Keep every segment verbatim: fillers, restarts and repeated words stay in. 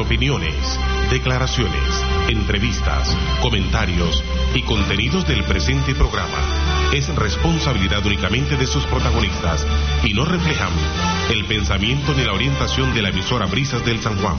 opiniones, declaraciones, entrevistas, comentarios y contenidos del presente programa es responsabilidad únicamente de sus protagonistas y no reflejan el pensamiento ni la orientación de la emisora Brisas del San Juan.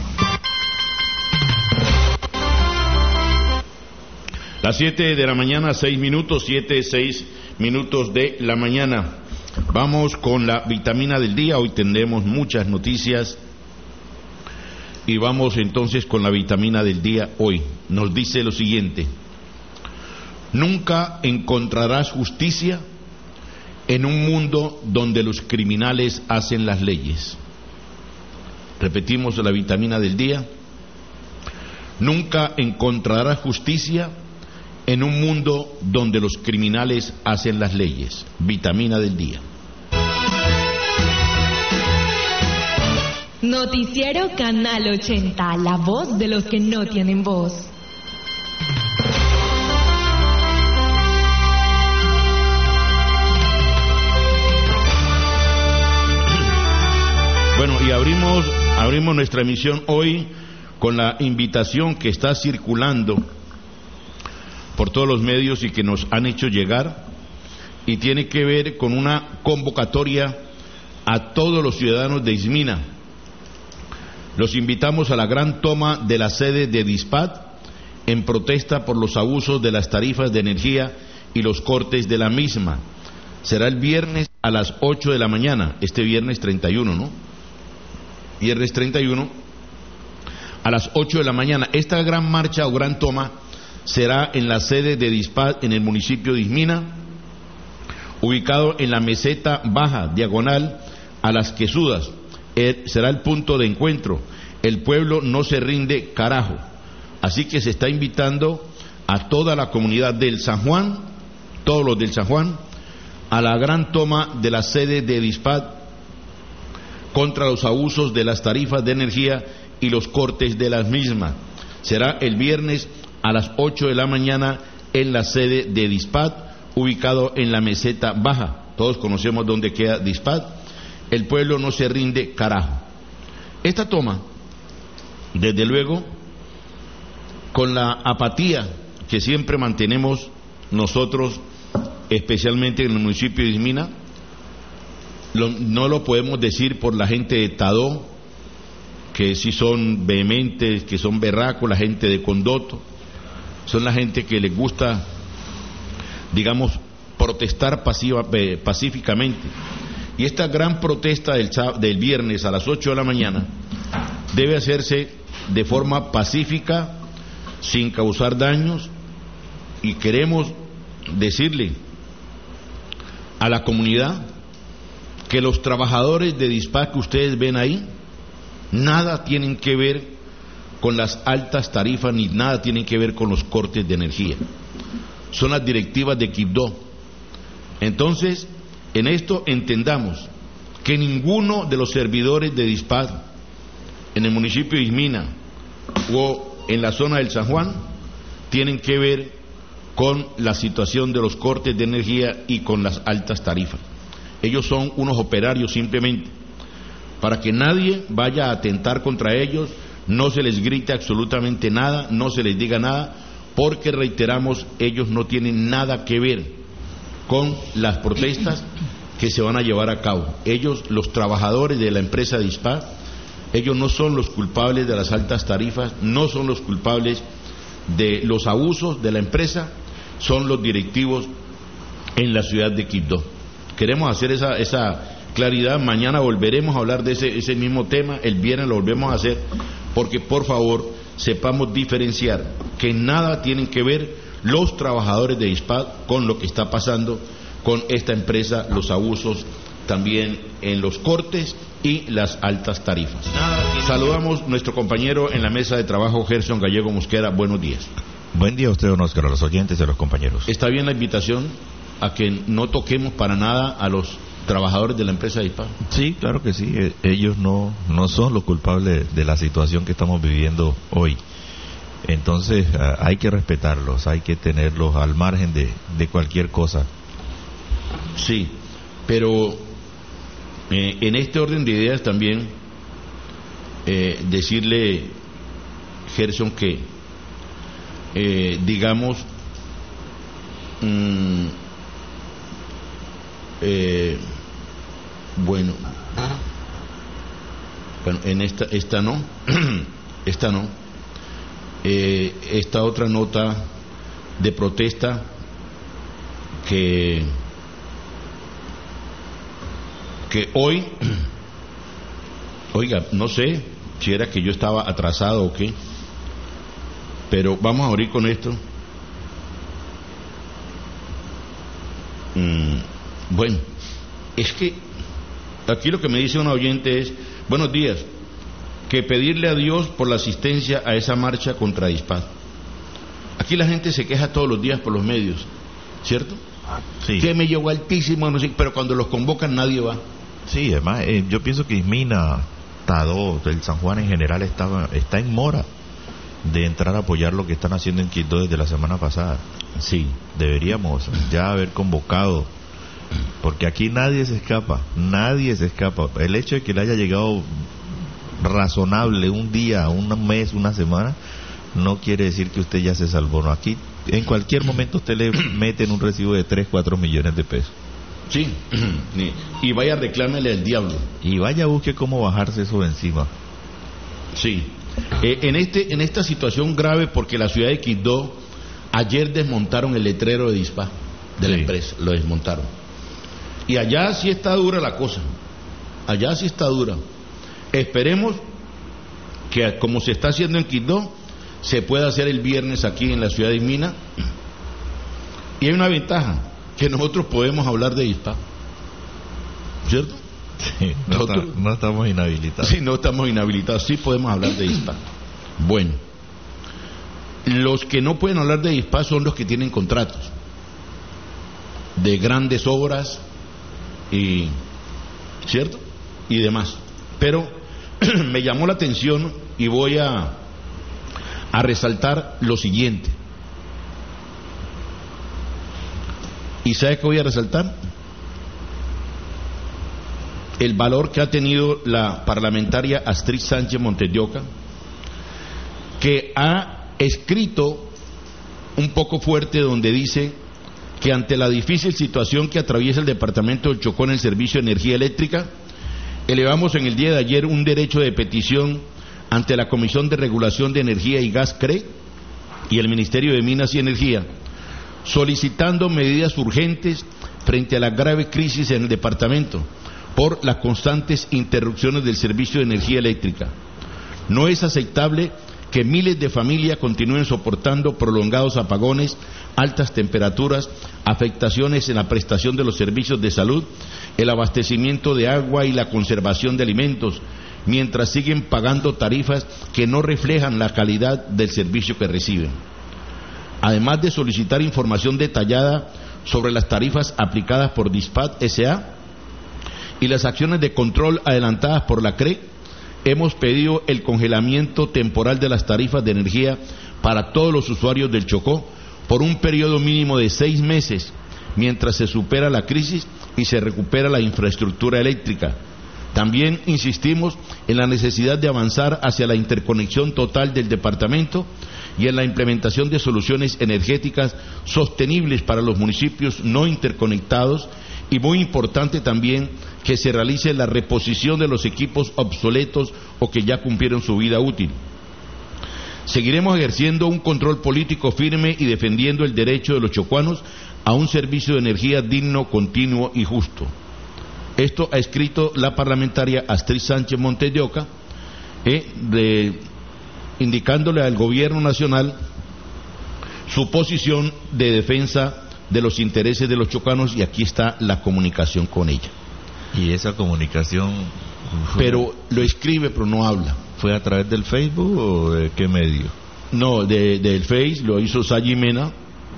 Las siete de la mañana, seis minutos, siete, seis minutos de la mañana. Vamos con la vitamina del día. Hoy tendremos muchas noticias y vamos entonces con la vitamina del día hoy. Nos dice lo siguiente: nunca encontrarás justicia en un mundo donde los criminales hacen las leyes. Repetimos la vitamina del día: nunca encontrarás justicia en un mundo donde los criminales hacen las leyes. Vitamina del día. Noticiero Canal ochenta, la voz de los que no tienen voz. Bueno, y abrimos, abrimos nuestra emisión hoy con la invitación que está circulando por todos los medios y que nos han hecho llegar, y tiene que ver con una convocatoria a todos los ciudadanos de Ismina. Los invitamos a la gran toma de la sede de DISPAT en protesta por los abusos de las tarifas de energía y los cortes de la misma. Será el viernes a las ocho de la mañana, este viernes treinta y uno, ¿no? Viernes treinta y uno a las ocho de la mañana. Esta gran marcha o gran toma será en la sede de DISPAT en el municipio de Ismina, ubicado en la meseta baja, diagonal a Las Quesudas. Eh, será el punto de encuentro. El pueblo no se rinde, carajo. Así que se está invitando a toda la comunidad del San Juan, todos los del San Juan, a la gran toma de la sede de DISPAT contra los abusos de las tarifas de energía y los cortes de las mismas. Será el viernes a las ocho de la mañana en la sede de DISPAT, ubicado en la meseta baja. Todos conocemos dónde queda DISPAT. El pueblo no se rinde, carajo. Esta toma, desde luego, con la apatía que siempre mantenemos nosotros, especialmente en el municipio de Ismina, lo, no lo podemos decir por la gente de Tadó, que sí son vehementes, que son berracos, la gente de Condoto, son la gente que les gusta, digamos, protestar pasiva, eh, pacíficamente. Y esta gran protesta del, del viernes a las ocho de la mañana debe hacerse de forma pacífica, sin causar daños, y queremos decirle a la comunidad que los trabajadores de DISPAT que ustedes ven ahí nada tienen que ver con las altas tarifas ni nada tienen que ver con los cortes de energía. Son las directivas de Quibdó. Entonces, en esto entendamos que ninguno de los servidores de DISPAT en el municipio de Ismina o en la zona del San Juan tienen que ver con la situación de los cortes de energía y con las altas tarifas. Ellos son unos operarios simplemente. Para que nadie vaya a atentar contra ellos, no se les grite absolutamente nada, no se les diga nada, porque reiteramos, ellos no tienen nada que ver con las protestas que se van a llevar a cabo. Ellos, los trabajadores de la empresa DISPAT, ellos no son los culpables de las altas tarifas, no son los culpables de los abusos de la empresa, son los directivos en la ciudad de Quibdó. Queremos hacer esa, esa claridad. Mañana volveremos a hablar de ese, ese mismo tema, el viernes lo volvemos a hacer, porque por favor sepamos diferenciar que nada tienen que ver los trabajadores de DISPAT con lo que está pasando con esta empresa, los abusos también en los cortes y las altas tarifas. Saludamos a nuestro compañero en la mesa de trabajo, Gerson Gallego Mosquera. Buenos días. Buen día a usted, don Oscar, a los oyentes y a los compañeros. ¿Está bien la invitación a que no toquemos para nada a los trabajadores de la empresa DISPAT? Sí, claro que sí. Ellos no, no son los culpables de la situación que estamos viviendo hoy. Entonces hay que respetarlos, hay que tenerlos al margen de, de cualquier cosa. Sí, pero eh, en este orden de ideas también eh, decirle Gerson, que eh, digamos mmm, eh, bueno bueno en esta esta no esta no eh, esta otra nota de protesta que que hoy, oiga, no sé si era que yo estaba atrasado o qué, pero vamos a abrir con esto. Mm, bueno, es que aquí lo que me dice un oyente es: buenos días, que pedirle a Dios por la asistencia a esa marcha contra Dispar. Aquí la gente se queja todos los días por los medios, ¿cierto? Sí. Que me llegó altísimo, no sé, pero cuando los convocan nadie va. Sí, además eh, yo pienso que Ismina, Tadó, el San Juan en general estaba, está en mora de entrar a apoyar lo que están haciendo en Quito desde la semana pasada. Sí. Deberíamos ya haber convocado, porque aquí nadie se escapa, nadie se escapa. El hecho de que le haya llegado razonable un día, un mes, una semana, no quiere decir que usted ya se salvó. No, aquí en cualquier momento usted le mete en un recibo de tres, cuatro millones de pesos. Sí, y vaya reclámele al diablo. Y vaya busque cómo bajarse eso de encima. Sí, eh, en este en esta situación grave, porque la ciudad de Quibdó ayer desmontaron el letrero de Dispar de la Sí. empresa, lo desmontaron. Y allá sí está dura la cosa, allá sí está dura. Esperemos que, como se está haciendo en Quibdó, se pueda hacer el viernes aquí en la ciudad de Mina. Y hay una ventaja, que nosotros podemos hablar de Dispar, ¿cierto? Sí, no, Nosotros, está, no estamos inhabilitados. sí, no estamos inhabilitados, sí podemos hablar de Dispar. Bueno, los que no pueden hablar de Dispar son los que tienen contratos de grandes obras y, ¿cierto? Y demás. Pero me llamó la atención y voy a a resaltar lo siguiente. ¿Y sabe qué voy a resaltar? El valor que ha tenido la parlamentaria Astrid Sánchez Montes de Oca, que ha escrito un poco fuerte donde dice que ante la difícil situación que atraviesa el departamento del Chocó en el servicio de energía eléctrica, elevamos en el día de ayer un derecho de petición ante la Comisión de Regulación de Energía y Gas, C R E, y el Ministerio de Minas y Energía, solicitando medidas urgentes frente a la grave crisis en el departamento por las constantes interrupciones del servicio de energía eléctrica. No es aceptable que miles de familias continúen soportando prolongados apagones, altas temperaturas, afectaciones en la prestación de los servicios de salud, el abastecimiento de agua y la conservación de alimentos, mientras siguen pagando tarifas que no reflejan la calidad del servicio que reciben. Además de solicitar información detallada sobre las tarifas aplicadas por Dispar S A y las acciones de control adelantadas por la C R E, hemos pedido el congelamiento temporal de las tarifas de energía para todos los usuarios del Chocó por un periodo mínimo de seis meses, mientras se supera la crisis y se recupera la infraestructura eléctrica. También insistimos en la necesidad de avanzar hacia la interconexión total del departamento y en la implementación de soluciones energéticas sostenibles para los municipios no interconectados, y muy importante también que se realice la reposición de los equipos obsoletos o que ya cumplieron su vida útil. Seguiremos ejerciendo un control político firme y defendiendo el derecho de los chocuanos a un servicio de energía digno, continuo y justo. Esto ha escrito la parlamentaria Astrid Sánchez Montes de Oca, eh, de, indicándole al gobierno nacional su posición de defensa de los intereses de los chocanos, y aquí está la comunicación con ella. Y esa comunicación fue, pero lo escribe pero no habla. ¿Fue a través del Facebook o de qué medio? No, de, del Face, lo hizo Sayi Mena,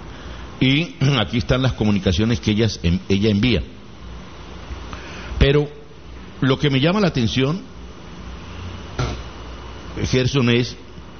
y aquí están las comunicaciones que ellas, ella envía. Pero lo que me llama la atención, Gerson, es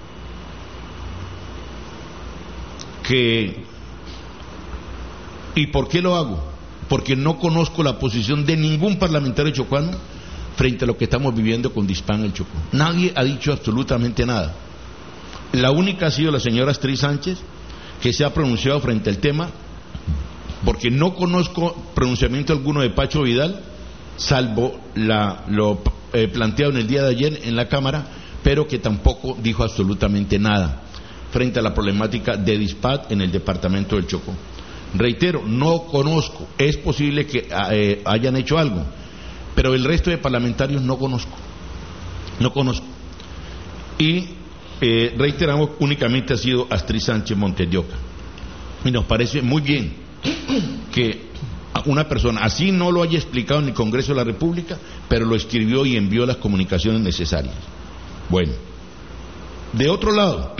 que, ¿y por qué lo hago? Porque no conozco la posición de ningún parlamentario chocuano frente a lo que estamos viviendo con Dispar en el Chocó. Nadie ha dicho absolutamente nada. La única ha sido la señora Astrid Sánchez, que se ha pronunciado frente al tema, porque no conozco pronunciamiento alguno de Pacho Vidal, salvo la, lo eh, planteado en el día de ayer en la Cámara, pero que tampoco dijo absolutamente nada frente a la problemática de Dispat en el departamento del Chocó. Reitero, no conozco, es posible que eh, hayan hecho algo, pero el resto de parlamentarios no conozco, no conozco. Y eh, reiteramos, únicamente ha sido Astrid Sánchez Montes de Oca. Y nos parece muy bien que una persona así no lo haya explicado en el Congreso de la República, pero lo escribió y envió las comunicaciones necesarias. Bueno, de otro lado,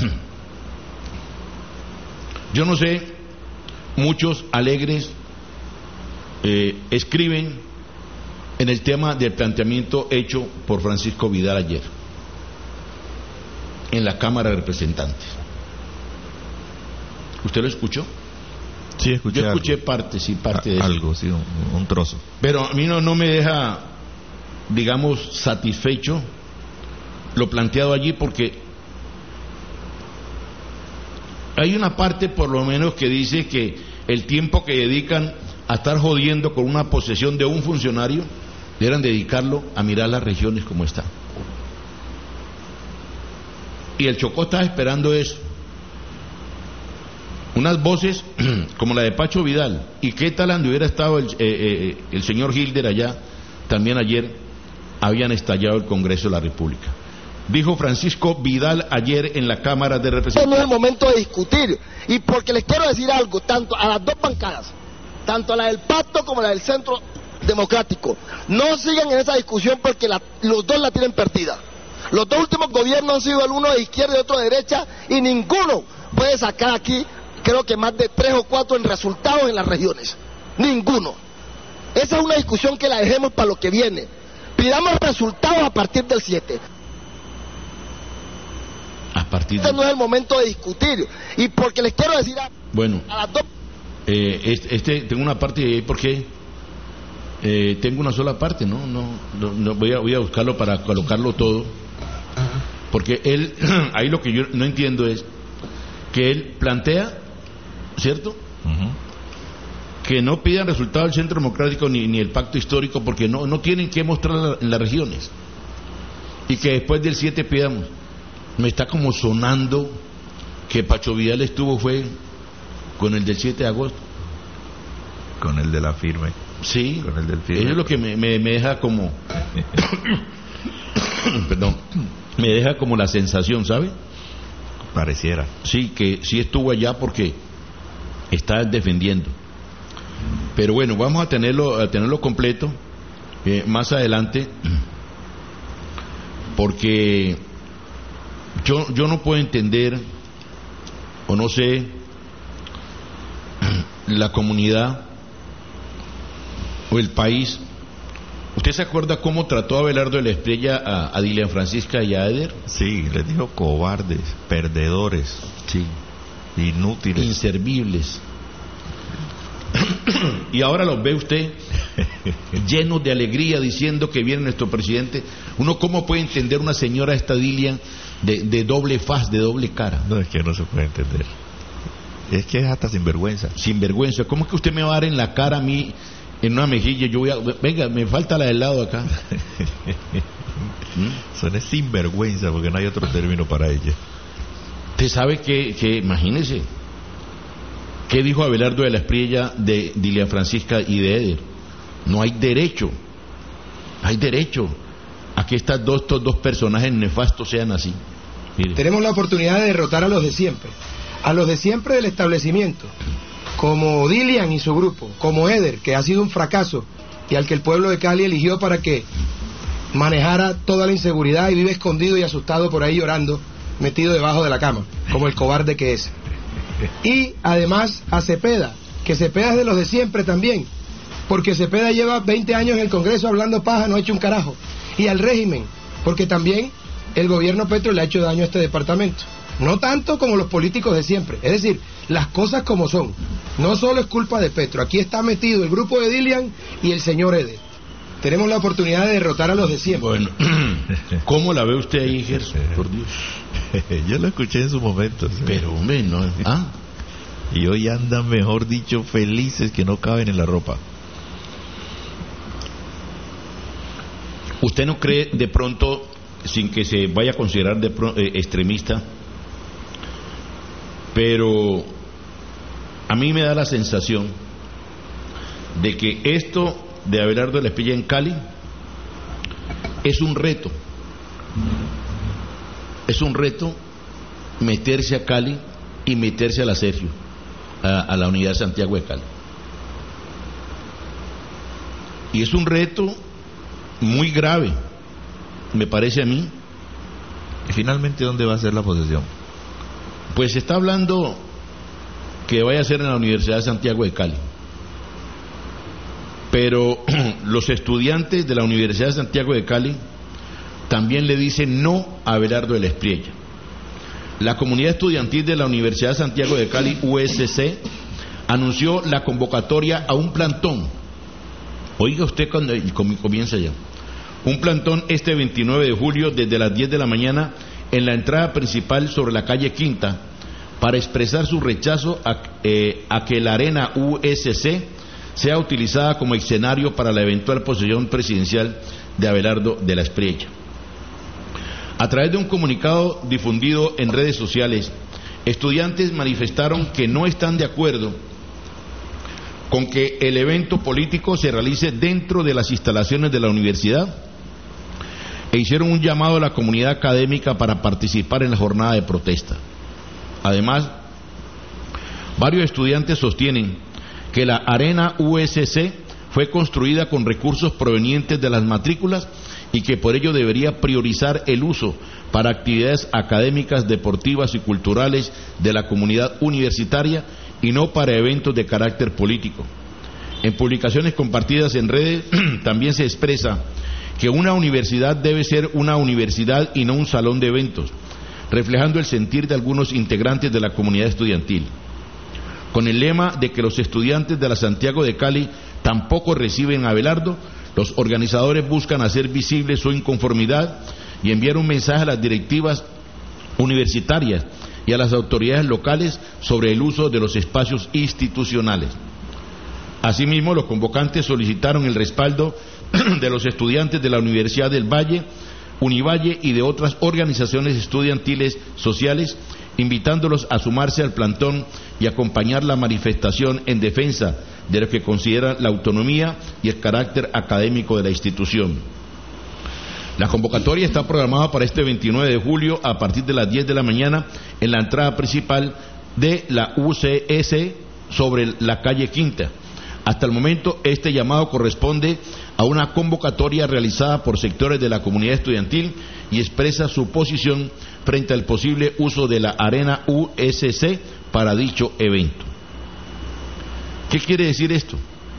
yo no sé, muchos alegres eh, escriben en el tema del planteamiento hecho por Francisco Vidal ayer en la Cámara de Representantes. ¿Usted lo escuchó? Sí, escuché. Yo escuché algo. parte, sí, parte de Algo, eso. sí, un, un trozo. Pero a mí no, no me deja, digamos, satisfecho lo planteado allí, porque hay una parte por lo menos que dice que el tiempo que dedican a estar jodiendo con una posesión de un funcionario, deberán dedicarlo a mirar las regiones como están. Y el Chocó está esperando eso. Unas voces como la de Pacho Vidal. ¿Y qué tal donde hubiera estado el, eh, eh, el señor Hilder allá? También ayer habían estallado el Congreso de la República. Dijo Francisco Vidal ayer en la Cámara de Representantes. No es el momento de discutir. Y porque les quiero decir algo, tanto a las dos bancadas, tanto a la del Pacto como a la del Centro Democrático, no sigan en esa discusión porque la, los dos la tienen perdida. Los dos últimos gobiernos han sido el uno de izquierda y otro de derecha, y ninguno puede sacar aquí, creo que más de tres o cuatro en resultados en las regiones. Ninguno. Esa es una discusión que la dejemos para lo que viene. Pidamos resultados a partir del siete. A partir de... Este no es el momento de discutir. Y porque les quiero decir a, bueno, a las dos... Eh, este, este, tengo una parte de ahí porque eh, tengo una sola parte, ¿no? No, no, no voy, a, voy a buscarlo para colocarlo todo. Porque él, ahí lo que yo no entiendo es que él plantea, ¿cierto? Uh-huh. Que no pidan resultado del Centro Democrático ni, ni el Pacto Histórico porque no, no tienen que mostrar en las regiones. Y que después del siete pidamos. Me está como sonando que Pacho Vidal estuvo fue con el del siete de agosto. Con el de la firme. Sí, con el del firme. Eso es lo que me, me, me deja como... Perdón. Me deja como la sensación, ¿sabe? Pareciera. Sí, que sí estuvo allá porque está defendiendo. Pero bueno, vamos a tenerlo, a tenerlo completo eh, más adelante, porque yo, yo no puedo entender, o no sé, la comunidad o el país. ¿Usted se acuerda cómo trató Abelardo de la Estrella a, a Dilian Francisca y a Eder? Sí, les dijo cobardes, perdedores, sí, inútiles, inservibles. Y ahora los ve usted llenos de alegría diciendo que viene nuestro presidente. Uno, ¿cómo puede entender una señora esta Dilian de, de doble faz, de doble cara? No, es que no se puede entender. Es que es hasta sinvergüenza. Sinvergüenza. ¿Cómo es que usted me va a dar en la cara a mí, en una mejilla? Yo voy a... Venga, me falta la del lado acá. ¿Mm? Son es sinvergüenza porque no hay otro término para ella. Usted sabe que, que imagínese, ¿qué dijo Abelardo de la Espriella de Dilian Francisca y de Eder? No hay derecho, hay derecho a que estas dos, estos dos personajes nefastos sean así. Mire. Tenemos la oportunidad de derrotar a los de siempre, a los de siempre del establecimiento, como Dilian y su grupo, como Eder, que ha sido un fracaso y al que el pueblo de Cali eligió para que manejara toda la inseguridad y vive escondido y asustado por ahí llorando, metido debajo de la cama, como el cobarde que es. Y además a Cepeda, que Cepeda es de los de siempre también, porque Cepeda lleva veinte años en el Congreso hablando paja, no ha hecho un carajo. Y al régimen, porque también el gobierno Petro le ha hecho daño a este departamento. No tanto como los políticos de siempre, es decir, las cosas como son. No solo es culpa de Petro, aquí está metido el grupo de Dilian y el señor Eder. tenemos la oportunidad de derrotar a los de siempre. Bueno, ¿cómo la ve usted ahí, Gerson? Por Dios. Yo lo escuché en su momento. ¿Sí? Pero, hombre, no. ¿Ah? Y hoy andan, mejor dicho, felices que no caben en la ropa. ¿Usted no cree de pronto, sin que se vaya a considerar de pro, eh, extremista, pero a mí me da la sensación de que esto de Abelardo de la Espriella en Cali es un reto, es un reto meterse a Cali y meterse a la Sergio, a, a la Unidad Santiago de Cali, y es un reto muy grave, me parece a mí. Finalmente, ¿dónde va a ser la posesión? Pues se está hablando que vaya a ser en la Universidad de Santiago de Cali, pero los estudiantes de la Universidad de Santiago de Cali también le dicen no a Abelardo de la Espriella. La comunidad estudiantil de la Universidad de Santiago de Cali, U S C, anunció la convocatoria a un plantón. Oiga usted cuando comienza ya. Un plantón este veintinueve de julio desde las diez de la mañana en la entrada principal sobre la calle Quinta para expresar su rechazo a, eh, a que la arena U S C sea utilizada como escenario para la eventual posesión presidencial de Abelardo de la Espriella. A través de un comunicado difundido en redes sociales, estudiantes manifestaron que no están de acuerdo con que el evento político se realice dentro de las instalaciones de la universidad e hicieron un llamado a la comunidad académica para participar en la jornada de protesta. Además, varios estudiantes sostienen que la arena U S C fue construida con recursos provenientes de las matrículas y que por ello debería priorizar el uso para actividades académicas, deportivas y culturales de la comunidad universitaria y no para eventos de carácter político. En publicaciones compartidas en redes también se expresa que una universidad debe ser una universidad y no un salón de eventos, reflejando el sentir de algunos integrantes de la comunidad estudiantil. Con el lema de que los estudiantes de la Santiago de Cali tampoco reciben a Abelardo, los organizadores buscan hacer visible su inconformidad y enviar un mensaje a las directivas universitarias y a las autoridades locales sobre el uso de los espacios institucionales. Asimismo, los convocantes solicitaron el respaldo de los estudiantes de la Universidad del Valle, Univalle y de otras organizaciones estudiantiles sociales, invitándolos a sumarse al plantón y acompañar la manifestación en defensa de lo que consideran la autonomía y el carácter académico de la institución. La convocatoria está programada para este veintinueve de julio a partir de las diez de la mañana en la entrada principal de la U C S sobre la calle Quinta. Hasta el momento, este llamado corresponde a una convocatoria realizada por sectores de la comunidad estudiantil y expresa su posición frente al posible uso de la arena U S C para dicho evento. ¿Qué quiere decir esto,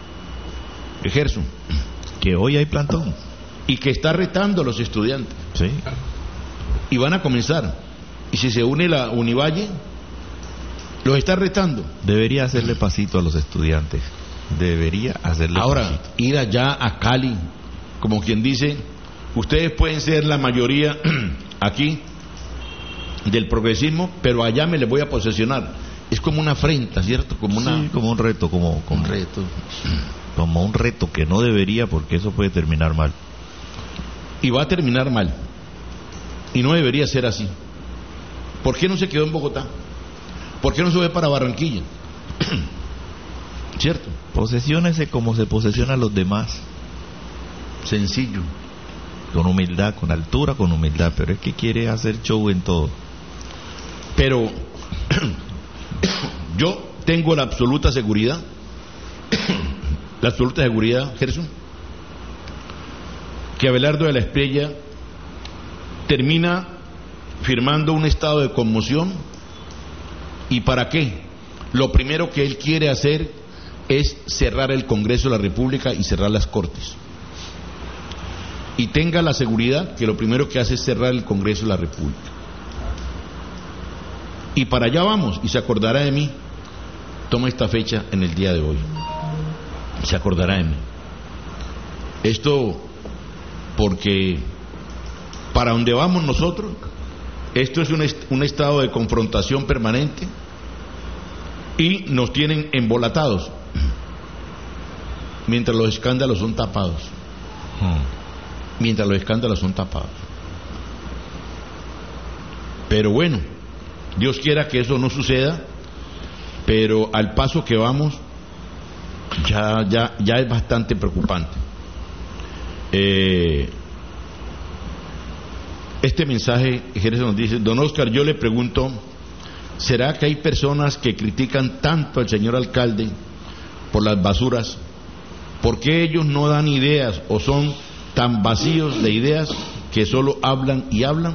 Gerson? Que hoy hay plantón. Y que está retando a los estudiantes. Sí. Y van a comenzar. Y si se une la Univalle, los está retando. Debería hacerle pasito a los estudiantes. Debería hacerle Ahora, pasito. ir allá a Cali, como quien dice, ustedes pueden ser la mayoría aquí del progresismo, pero allá me les voy a posesionar. Es como una afrenta, ¿cierto? Como una... Sí, como un reto, como, como un reto. Como un reto que no debería, porque eso puede terminar mal. Y va a terminar mal. Y no debería ser así. ¿Por qué no se quedó en Bogotá? ¿Por qué no se fue para Barranquilla? ¿Cierto? Posesiónese como se posesionan los demás. Sencillo. Con humildad, con altura, con humildad. Pero es que quiere hacer show en todo. Pero yo tengo la absoluta seguridad, la absoluta seguridad, Gerson, que Abelardo de la Espriella termina firmando un estado de conmoción. ¿Y para qué? Lo primero que él quiere hacer es cerrar el Congreso de la República y cerrar las Cortes. Y tenga la seguridad que lo primero que hace es cerrar el Congreso de la República. Y para allá vamos, y se acordará de mí. Toma esta fecha en el día de hoy. Se acordará de mí. Esto porque para donde vamos nosotros, esto es un, est- un estado de confrontación permanente y nos tienen embolatados mientras los escándalos son tapados. Hmm. Mientras los escándalos son tapados. Pero bueno, Dios quiera que eso no suceda, pero al paso que vamos ya, ya, ya es bastante preocupante. Eh, este mensaje Jerez nos dice: don Oscar, yo le pregunto, ¿será que hay personas que critican tanto al señor alcalde por las basuras? ¿Por qué ellos no dan ideas o son tan vacíos de ideas que solo hablan y hablan?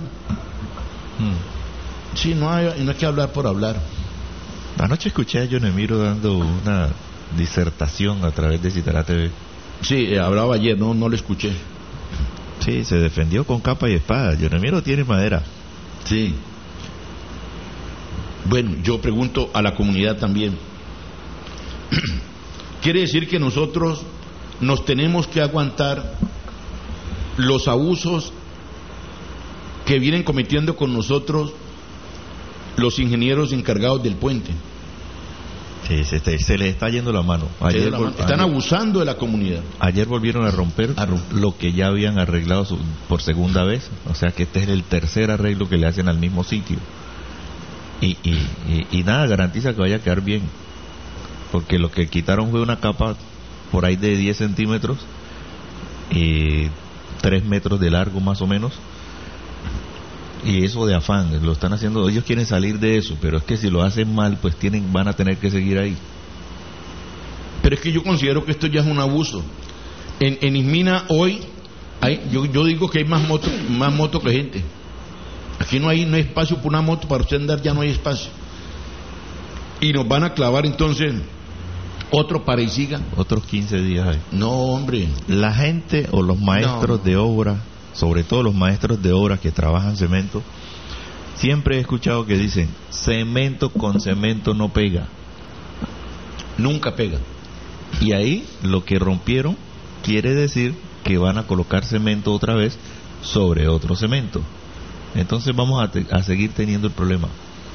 Hmm. Sí, no hay, no hay que hablar por hablar. Anoche escuché a John Emiro dando una disertación a través de Citará T V. Sí, eh, hablaba ayer, no, no lo escuché. Sí, se defendió con capa y espada. John Emiro tiene madera. Sí. Bueno, yo pregunto a la comunidad también. Quiere decir que nosotros nos tenemos que aguantar los abusos que vienen cometiendo con nosotros los ingenieros encargados del puente. Sí, se, se, se les está yendo la mano. Ayer la mano. Están ayer, abusando de la comunidad. Ayer volvieron a romper, a romper lo que ya habían arreglado su, por segunda vez. O sea que este es el tercer arreglo que le hacen al mismo sitio. Y, y, y, y nada garantiza que vaya a quedar bien. Porque lo que quitaron fue una capa por ahí de diez centímetros y tres metros de largo más o menos. Y eso de afán, lo están haciendo, ellos quieren salir de eso, pero es que si lo hacen mal, pues tienen, van a tener que seguir ahí. Pero es que yo considero que esto ya es un abuso. En, en Ismina hoy, hay, yo, yo digo que hay más motos más moto que gente. Aquí no hay, no hay espacio para una moto, para usted andar ya no hay espacio. Y nos van a clavar entonces otro para y siga. Otros quince días hay. No, hombre. La gente o los maestros no. de obra, sobre todo los maestros de obra que trabajan cemento, siempre he escuchado que dicen: cemento con cemento no pega. Nunca pega. Y ahí lo que rompieron quiere decir que van a colocar cemento otra vez sobre otro cemento. Entonces vamos a, te- a seguir teniendo el problema.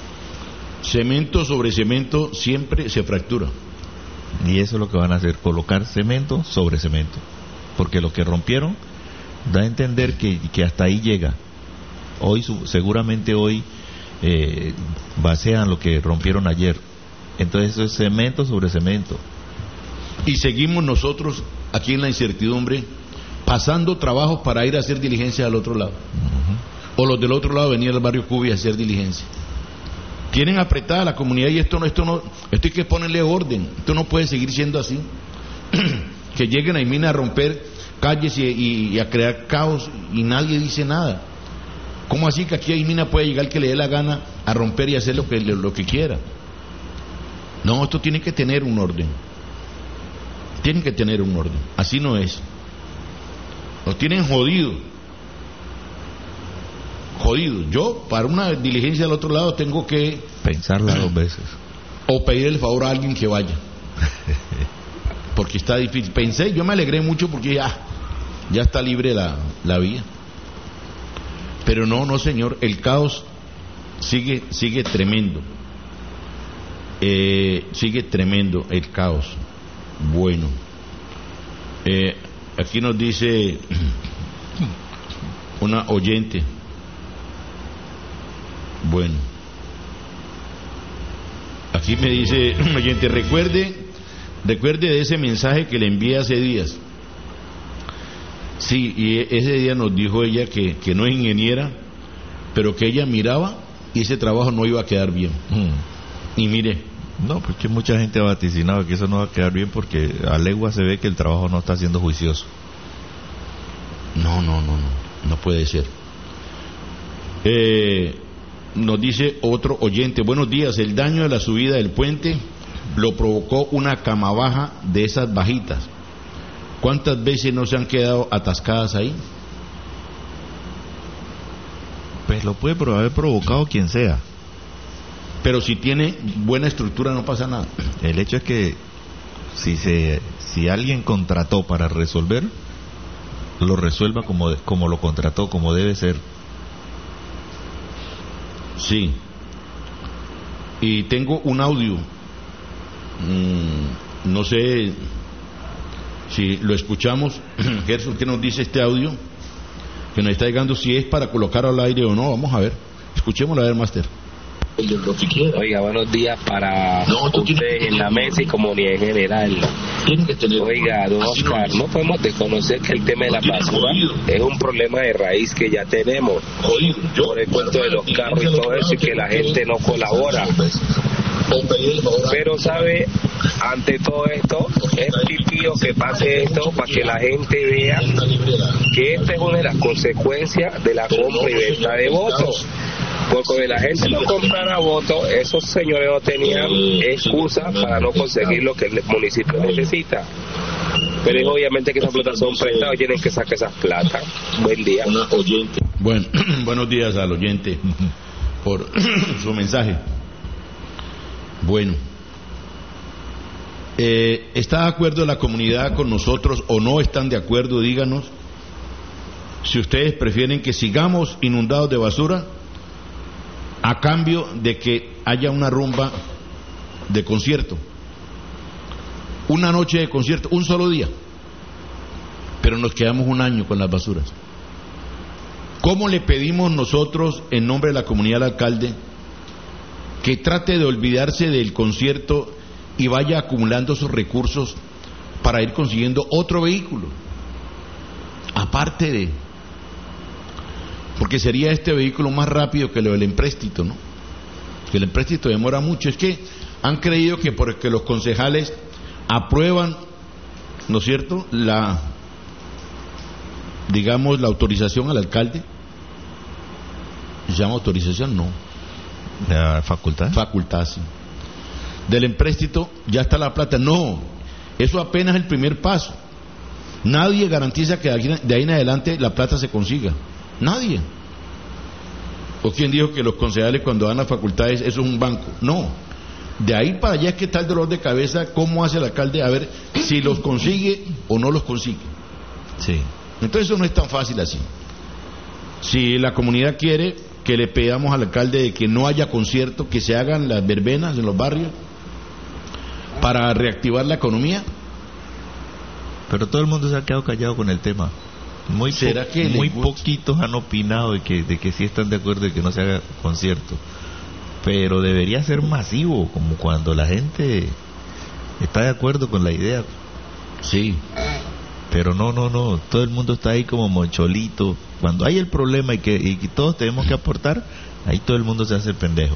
Cemento sobre cemento siempre se fractura. Y eso es lo que van a hacer, colocar cemento sobre cemento. Porque lo que rompieron da a entender que, que hasta ahí llega. Hoy, seguramente hoy, eh, vacían lo que rompieron ayer. Entonces eso es cemento sobre cemento. Y seguimos nosotros aquí en la incertidumbre, pasando trabajos para ir a hacer diligencia al otro lado. Uh-huh. O los del otro lado venir al barrio Cubi a hacer diligencia. Tienen apretada la comunidad y esto no, esto no, esto hay que ponerle orden. Esto no puede seguir siendo así. Que lleguen a Ismina a romper calles y, y, y a crear caos y nadie dice nada. ¿Cómo así que aquí a Ismina puede llegar el que le dé la gana a romper y hacer lo que, lo que quiera? No, esto tiene que tener un orden. Tienen que tener un orden. Así no es. Los tienen jodido. Jodido. Yo, para una diligencia del otro lado, tengo que pensarla dos veces. O pedir el favor a alguien que vaya. Porque está difícil. Pensé, yo me alegré mucho porque ya, ya está libre la, la vía. Pero no, no señor, el caos sigue, sigue tremendo. Eh, sigue tremendo el caos. Bueno, eh, aquí nos dice una oyente. Bueno, aquí me dice un oyente: recuerde, recuerde de ese mensaje que le envié hace días. Sí, y ese día nos dijo ella que, que no es ingeniera, pero que ella miraba y ese trabajo no iba a quedar bien. Mm. Y mire. No, porque mucha gente ha vaticinado que eso no va a quedar bien porque a legua se ve que el trabajo no está siendo juicioso. No, no, no, no, no puede ser. Eh, nos dice otro oyente: buenos días, el daño de la subida del puente lo provocó una cama baja de esas bajitas. ¿Cuántas veces no se han quedado atascadas ahí? Pues lo puede haber provocado quien sea. Pero si tiene buena estructura no pasa nada. El hecho es que si se si alguien contrató para resolver, lo resuelva como, como lo contrató, como debe ser. Sí. Y tengo un audio, mm, no sé si lo escuchamos. Gerson, ¿qué nos dice este audio? Que nos está llegando, si es para colocar al aire o no. Vamos a ver, escuchémoslo a ver, Master. Oiga, buenos días para no, ustedes en la mesa y comunidad en general. Oiga, don Oscar, no podemos desconocer que el tema de la basura es un problema de raíz que ya tenemos por el cuento de los carros y todo eso, y que la gente no colabora. Pero, ¿sabe? Ante todo esto, es pipío que pase esto para que la gente vea que esta es una de las consecuencias de la compra y venta de votos. Porque la gente no comprara votos, esos señores no tenían excusa para no conseguir lo que el municipio necesita. Pero es obviamente que esas platas son prestadas y tienen que sacar esas platas. Buen día. Bueno, buenos días al oyente por su mensaje. Bueno, eh, ¿está de acuerdo la comunidad con nosotros o no están de acuerdo? Díganos si ustedes prefieren que sigamos inundados de basura a cambio de que haya una rumba de concierto, una noche de concierto, un solo día, pero nos quedamos un año con las basuras. ¿Cómo le pedimos nosotros en nombre de la comunidad al alcalde que trate de olvidarse del concierto y vaya acumulando esos recursos para ir consiguiendo otro vehículo, aparte de, porque sería este vehículo más rápido que lo del empréstito, ¿no? Que el empréstito demora mucho. Es que han creído que porque los concejales aprueban, ¿no es cierto?, la, digamos, la autorización al alcalde. ¿Se llama autorización? No. ¿La facultad? Facultad, sí. Del empréstito ya está la plata. No, eso apenas es el primer paso. Nadie garantiza que de ahí en adelante la plata se consiga. Nadie. ¿O quién dijo que los concejales cuando dan las facultades eso es un banco? No. De ahí para allá es que está el dolor de cabeza, cómo hace el alcalde a ver si los consigue o no los consigue. Sí. Entonces eso no es tan fácil así. Si la comunidad quiere que le pedamos al alcalde de que no haya concierto, que se hagan las verbenas en los barrios para reactivar la economía. Pero todo el mundo se ha quedado callado con el tema. Muy, ¿Será po que muy poquitos han opinado de que, de que sí están de acuerdo de que no se haga concierto. Pero debería ser masivo, como cuando la gente está de acuerdo con la idea. Sí. Pero no, no, no, todo el mundo está ahí como moncholito. Cuando hay el problema y que, y que todos tenemos que aportar, ahí todo el mundo se hace el pendejo.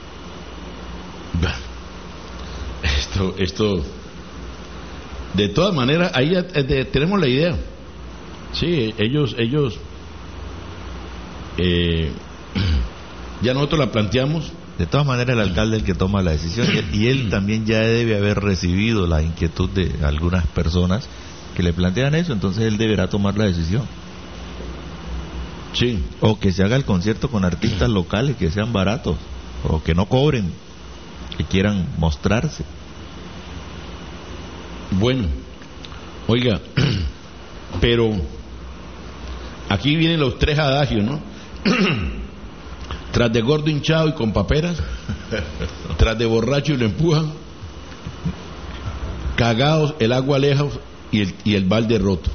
Esto, esto, de todas maneras, ahí ya de, tenemos la idea. Sí, ellos, ellos, eh, ya nosotros la planteamos. De todas maneras, el alcalde es el que toma la decisión y él también ya debe haber recibido la inquietud de algunas personas que le plantean eso, entonces él deberá tomar la decisión. Sí. O que se haga el concierto con artistas locales que sean baratos, o que no cobren, que quieran mostrarse. Bueno, oiga, pero aquí vienen los tres adagios, ¿no? Tras de gordo hinchado y con paperas, tras de borracho y lo empujan, cagados el agua lejos y el, y el balde roto.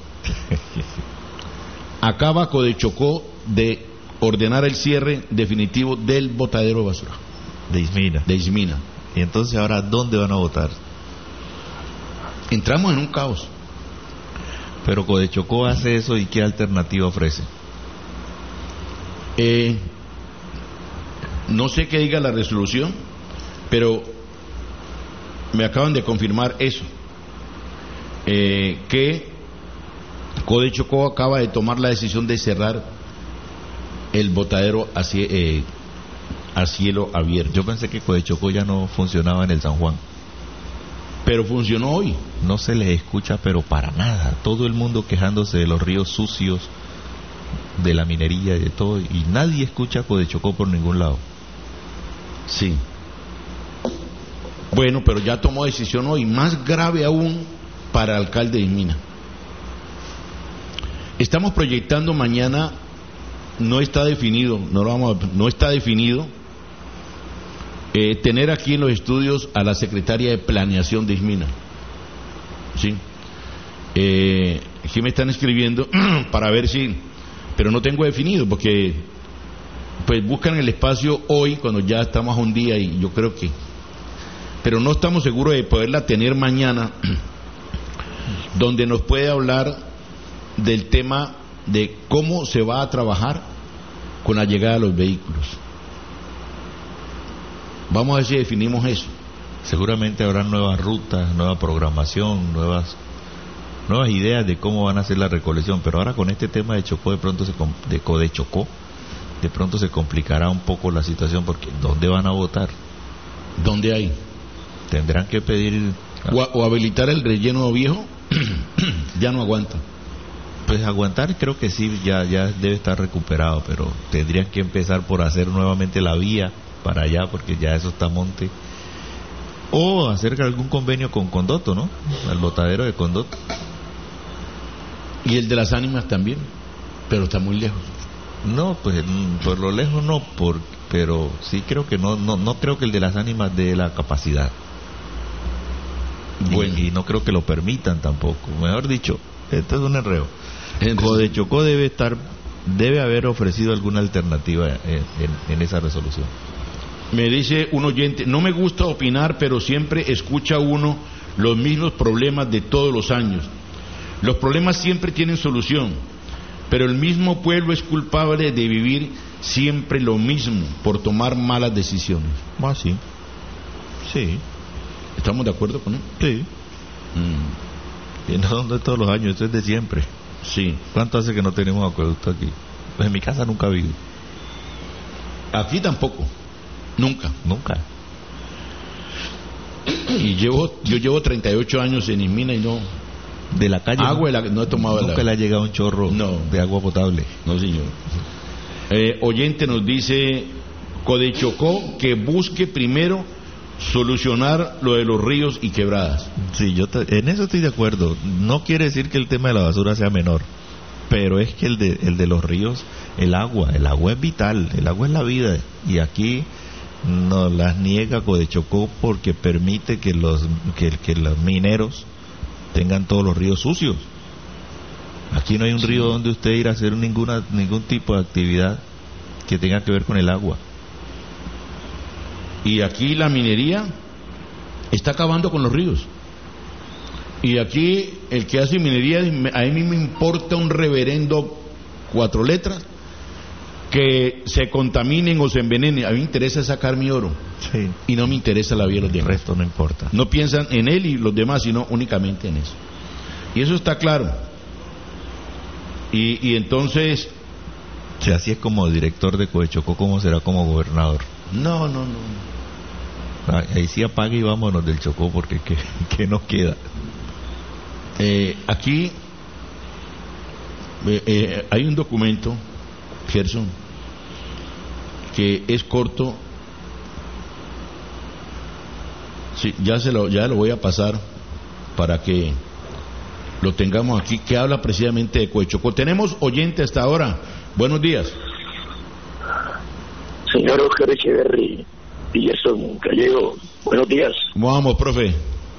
Acaba Codechocó de ordenar el cierre definitivo del botadero de basura de Ismina. de Ismina. Y entonces ahora, ¿dónde van a votar? Entramos en un caos. Pero Codechocó hace eso, ¿y qué alternativa ofrece? Eh, no sé qué diga la resolución, pero me acaban de confirmar eso, eh, que Codechocó acaba de tomar la decisión de cerrar el botadero a, eh, a cielo abierto. Yo pensé que Codechocó ya no funcionaba en el San Juan. Pero funcionó hoy. No se les escucha, pero para nada. Todo el mundo quejándose de los ríos sucios, de la minería y de todo, y nadie escucha Codechocó por ningún lado. Sí. Bueno, pero ya tomó decisión hoy, más grave aún para el alcalde de Ismina. Estamos proyectando mañana, no está definido, no lo vamos a, no está definido, eh, tener aquí en los estudios a la secretaria de Planeación de ISMINA. ¿Sí? Eh, aquí me están escribiendo para ver si, pero no tengo definido porque pues buscan el espacio hoy cuando ya estamos a un día y yo creo que, pero no estamos seguros de poderla tener mañana donde nos puede hablar del tema de cómo se va a trabajar con la llegada de los vehículos. Vamos a ver si definimos eso. Seguramente habrá nuevas rutas, nueva programación, nuevas nuevas ideas de cómo van a hacer la recolección, pero ahora con este tema de Chocó de pronto se de Codechocó de pronto se complicará un poco la situación porque ¿dónde van a votar? ¿Dónde hay? Tendrán que pedir o, o habilitar el relleno viejo. Ya no aguanta. Pues aguantar creo que sí, ya ya debe estar recuperado, pero tendrían que empezar por hacer nuevamente la vía para allá porque ya eso está monte. O hacer algún convenio con Condoto, ¿no? El botadero de Condoto. Y el de las ánimas también, pero está muy lejos. No, pues por lo lejos no, por, pero sí creo que no, no, no creo que el de las ánimas dé la capacidad. Bueno. Y, y no creo que lo permitan tampoco. Mejor dicho, esto es un enredo. Codechocó debe estar, debe haber ofrecido alguna alternativa en, en, en esa resolución. Me dice un oyente, no me gusta opinar, pero siempre escucha uno los mismos problemas de todos los años. Los problemas siempre tienen solución, pero el mismo pueblo es culpable de vivir siempre lo mismo por tomar malas decisiones. Ah, sí. Sí. ¿Estamos de acuerdo con él? Sí. Mm. Y no son de todos los años, esto es de siempre. Sí. ¿Cuánto hace que no tenemos acueducto aquí? Pues en mi casa nunca ha habido. Aquí tampoco. Nunca. Nunca. Y llevo, yo llevo treinta y ocho años en Ismina y no... De la calle. Agua no, la, no he tomado. Nunca la... le ha llegado un chorro no. de agua potable. No, señor. Eh, oyente nos dice, Codechocó que busque primero solucionar lo de los ríos y quebradas. Sí, yo te, en eso estoy de acuerdo. No quiere decir que el tema de la basura sea menor, pero es que el de, el de los ríos, el agua, el agua es vital, el agua es la vida, y aquí nos las niega Codechocó porque permite que los que, que los mineros tengan todos los ríos sucios. Aquí no hay un sí. río donde usted ir a hacer ninguna ningún tipo de actividad que tenga que ver con el agua. Y aquí la minería está acabando con los ríos. Y aquí el que hace minería, a mí me importa un reverendo cuatro letras que se contaminen o se envenenen. A mí me interesa sacar mi oro. Sí. Y no me interesa la vida de los demás. El resto no importa. No piensan en él y los demás, sino únicamente en eso. Y eso está claro. Y, y entonces... Si así es como director de Codechocó, ¿cómo será como gobernador? No, no, no. Ahí sí apague y vámonos del Chocó porque ¿qué, qué nos queda? Eh, aquí eh, eh, hay un documento, Gerson, que es corto. Sí, ya se lo, ya lo voy a pasar para que lo tengamos aquí, que habla precisamente de Codechocó. Tenemos oyente hasta ahora. Buenos días. Señor Oscar Echeverry y Gerson Gallego, buenos días. ¿Cómo vamos, profe?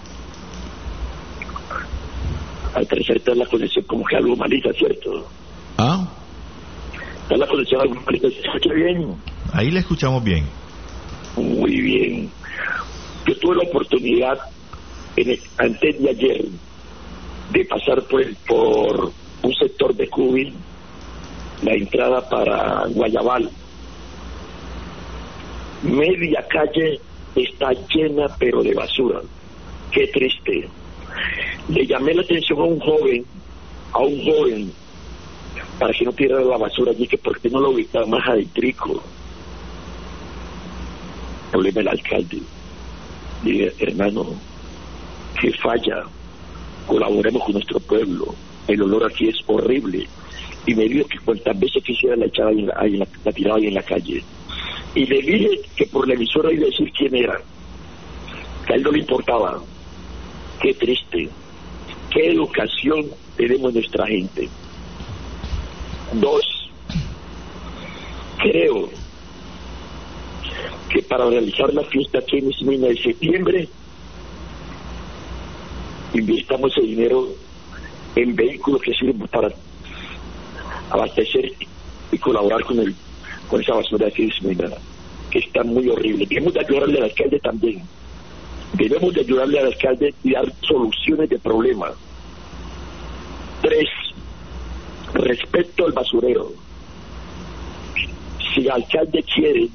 Al parecer está la conexión como que algo malita, ¿cierto? ¿Ah? Está la conexión algo malita, ¿se escucha bien? Ahí le escuchamos bien. Muy bien. Yo tuve la oportunidad en el, antes de ayer de pasar por, el, por un sector de Cubil, la entrada para Guayabal. Media calle está llena pero de basura. Qué triste. Le llamé la atención a un joven, a un joven, para que no tirara la basura allí, que porque no lo ubicaba más adéntrico. Hablé al alcalde. Dije, hermano, que falla, colaboremos con nuestro pueblo. El olor aquí es horrible. Y me dijo que cuantas veces quisiera la echaba ahí en la, ahí en la, la tiraba ahí en la calle. Y le dije que por la emisora iba a decir quién era, que a él no le importaba. Qué triste, qué educación tenemos nuestra gente. Dos, creo que para realizar la fiesta aquí en Ismina de septiembre, invirtamos el dinero en vehículos que sirven para abastecer y colaborar con el con esa basura aquí de Ismina, que está muy horrible. Debemos de ayudarle al alcalde también. Debemos de ayudarle al alcalde y dar soluciones de problemas. Tres, respecto al basurero. Si el alcalde quiere,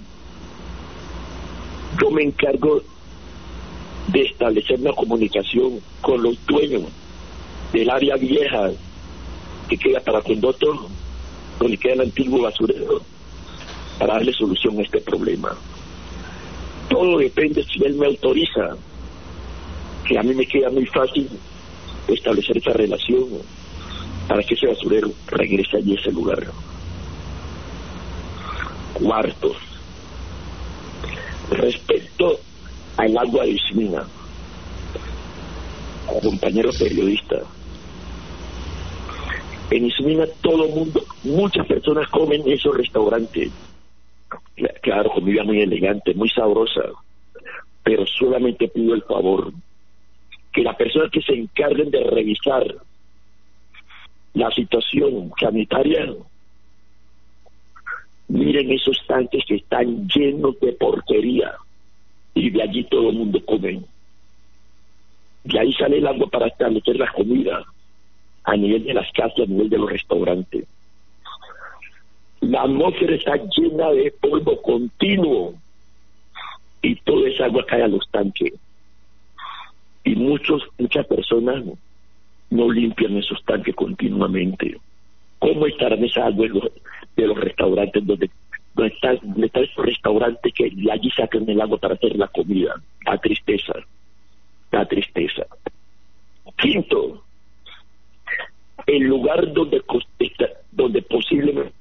yo me encargo de establecer una comunicación con los dueños del área vieja que queda para Condoto, donde queda el antiguo basurero, para darle solución a este problema. Todo depende si él me autoriza, que a mí me queda muy fácil establecer esa relación para que ese basurero regrese allí a ese lugar. Cuarto, respecto al agua de Ismina, compañero periodista, en Ismina todo el mundo, muchas personas comen en esos restaurantes, claro, comida muy elegante, muy sabrosa, pero solamente pido el favor que las personas que se encarguen de revisar la situación sanitaria miren esos tanques que están llenos de porquería y de allí todo el mundo come. De ahí sale el agua para establecer las comidas a nivel de las casas, a nivel de los restaurantes. La atmósfera está llena de polvo continuo y toda esa agua cae a los tanques. Y muchos, muchas personas no limpian esos tanques continuamente. ¿Cómo estarán esas aguas de los, de los restaurantes donde, donde están donde está esos restaurantes que de allí sacan el agua para hacer la comida? Da tristeza, da tristeza. Quinto, el lugar donde donde posiblemente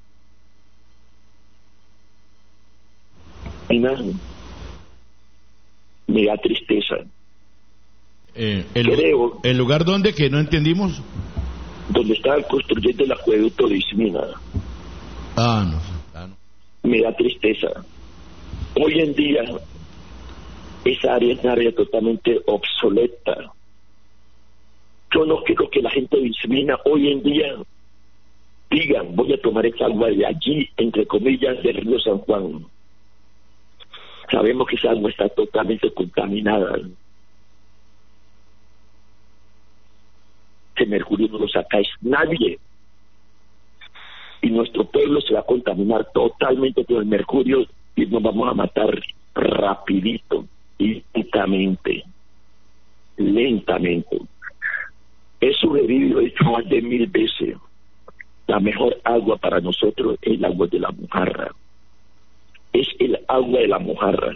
me da tristeza. Eh, el, Creo, ¿El lugar donde que no entendimos? Donde estaban construyendo el acueducto de Ismina. Ah, no, ah, no. Me da tristeza. Hoy en día esa área es una área totalmente obsoleta. Yo no quiero que la gente de Ismina hoy en día digan, voy a tomar esa agua de allí, entre comillas, del río San Juan. Sabemos que esa agua está totalmente contaminada. Ese mercurio no lo sacáis nadie. Y nuestro pueblo se va a contaminar totalmente con el mercurio y nos vamos a matar rapidito y lentamente. Lentamente. He sugerido, he dicho más de mil veces, la mejor agua para nosotros es el agua de la mojarra. Es el agua de la mojarra.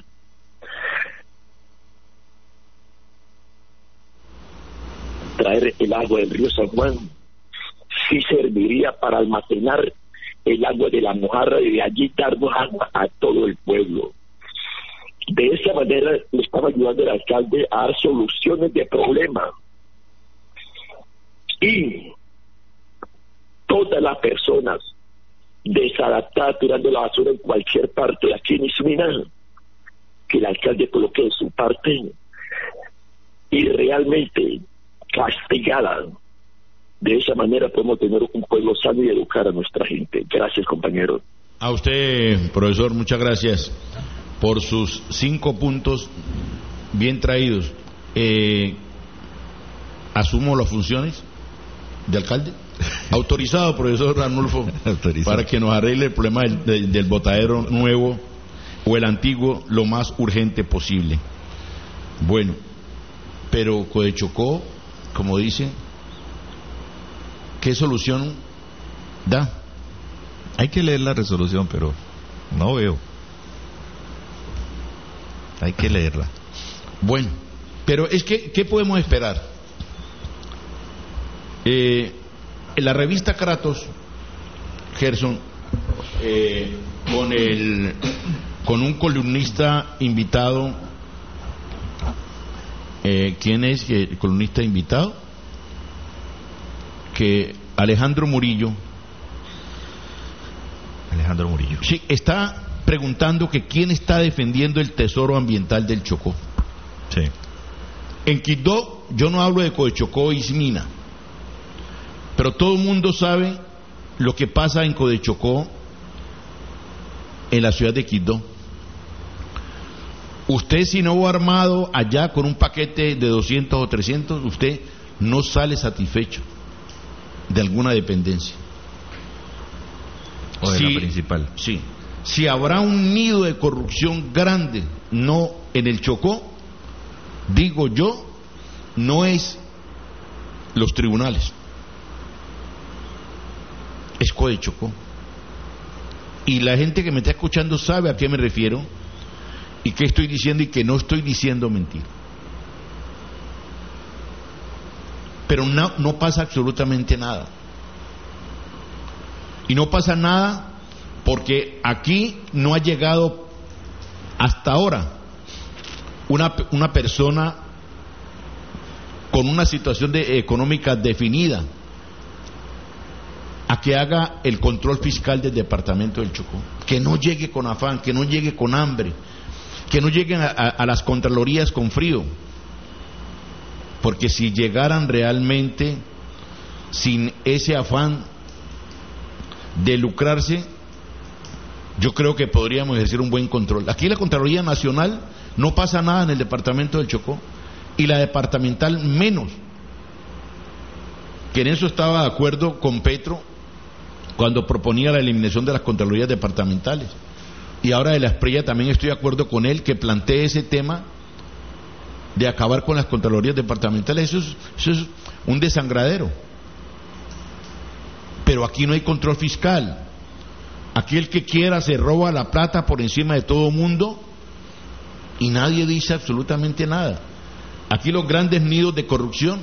Traer el agua del río San Juan sí serviría para almacenar el agua de la mojarra y de allí darnos agua a todo el pueblo. De esa manera le estaba ayudando el alcalde a dar soluciones de problemas. Y todas las personas desadaptadas tirando la basura en cualquier parte de aquí en Ismina, que el alcalde coloque de su parte y realmente castigada. De esa manera podemos tener un pueblo sano y educar a nuestra gente. Gracias, compañero. A usted, profesor, muchas gracias por sus cinco puntos bien traídos. Eh, asumo las funciones de alcalde. Autorizado, profesor Arnulfo, autorizado, para que nos arregle el problema del, del, del botadero nuevo o el antiguo lo más urgente posible. Bueno, pero Codechocó, como dice, ¿qué solución da? Hay que leer la resolución, pero no veo. Hay que leerla. Bueno, pero es que, ¿qué podemos esperar? Eh, en la revista Kratos, Gerson, eh, con el con un columnista invitado, eh, ¿quién es el columnista invitado? Que Alejandro Murillo Alejandro Murillo. Sí, está preguntando que quién está defendiendo el tesoro ambiental del Chocó. Sí. En Quibdó, yo no hablo de Codechocó y Ismina, pero todo el mundo sabe lo que pasa en Codechocó, en la ciudad de Quibdó. Usted, si no va armado allá con un paquete de doscientos o trescientos, usted no sale satisfecho de alguna dependencia. O de Sí, la principal. Sí. Si habrá un nido de corrupción grande, no en el Chocó, digo yo, no es los tribunales, es Codechocó. Y la gente que me está escuchando sabe a qué me refiero y qué estoy diciendo y que no estoy diciendo mentira. Pero no, no pasa absolutamente nada. Y no pasa nada porque aquí no ha llegado hasta ahora una, una persona con una situación de, económica definida a que haga el control fiscal del departamento del Chocó, que no llegue con afán, que no llegue con hambre, que no lleguen a, a, a las contralorías con frío, porque si llegaran realmente sin ese afán de lucrarse, yo creo que podríamos ejercer un buen control. Aquí la Contraloría Nacional no pasa nada en el departamento del Chocó, y la departamental menos, que en eso estaba de acuerdo con Petro cuando proponía la eliminación de las Contralorías departamentales, y ahora de la Espriella también estoy de acuerdo con él, que plantee ese tema de acabar con las Contralorías departamentales. Eso es, eso es un desangradero. Pero aquí no hay control fiscal. Aquí el que quiera se roba la plata por encima de todo mundo y nadie dice absolutamente nada. Aquí los grandes nidos de corrupción,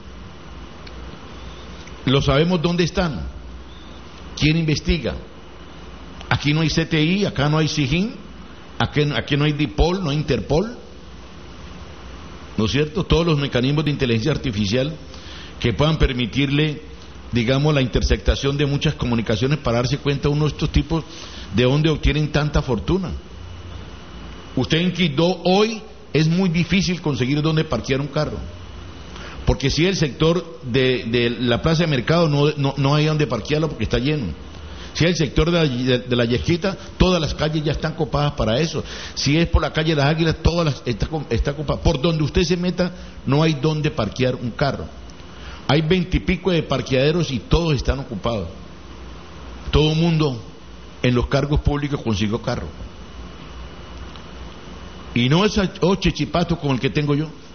lo sabemos dónde están. ¿Quién investiga? Aquí no hay C T I, acá no hay SIGIN, aquí, aquí no hay DIPOL, no hay Interpol, ¿no es cierto? Todos los mecanismos de inteligencia artificial que puedan permitirle, digamos, la intersectación de muchas comunicaciones para darse cuenta uno de estos tipos de dónde obtienen tanta fortuna. Usted en Quibdó hoy es muy difícil conseguir dónde parquear un carro, porque si el sector de, de la plaza de mercado no, no, no hay dónde parquearlo porque está lleno. Si es el sector de la, de, de la Yesquita, todas las calles ya están copadas para eso. Si es por la calle de las Águilas, todas las está, está copada. Por donde usted se meta, no hay dónde parquear un carro. Hay veintipico de parqueaderos y todos están ocupados. Todo el mundo en los cargos públicos consiguió carro. Y no es ocho chipatos como el que tengo yo.